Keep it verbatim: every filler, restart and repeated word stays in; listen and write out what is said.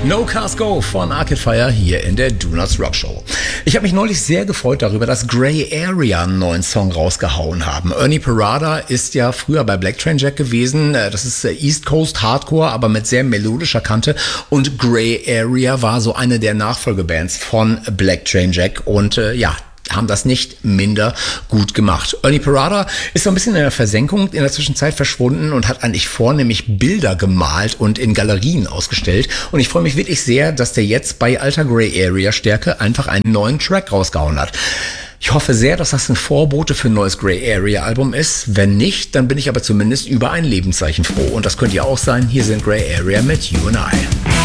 No Cars Go von Arcade Fire hier in der Do Not Rock Show. Ich habe mich neulich sehr gefreut darüber, dass Grey Area einen neuen Song rausgehauen haben. Ernie Parada ist ja früher bei Black Train Jack gewesen. Das ist East Coast Hardcore, aber mit sehr melodischer Kante. Und Grey Area war so eine der Nachfolgebands von Black Train Jack. Und äh, ja, haben das nicht minder gut gemacht. Ernie Parada ist so ein bisschen in der Versenkung in der Zwischenzeit verschwunden und hat eigentlich vornehmlich Bilder gemalt und in Galerien ausgestellt. Und ich freue mich wirklich sehr, dass der jetzt bei alter Grey Area Stärke einfach einen neuen Track rausgehauen hat. Ich hoffe sehr, dass das ein Vorbote für ein neues Grey Area Album ist. Wenn nicht, dann bin ich aber zumindest über ein Lebenszeichen froh. Und das könnte ja auch sein. Hier sind Grey Area mit You and I.